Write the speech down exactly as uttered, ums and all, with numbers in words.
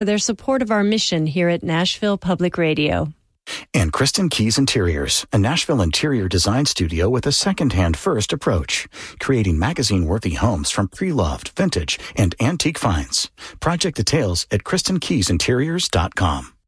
for their support of our mission here at Nashville Public Radio. And Kristen Keys Interiors, a Nashville interior design studio with a second-hand first approach, creating magazine-worthy homes from pre-loved, vintage, and antique finds. Project details at kristen keys interiors dot com.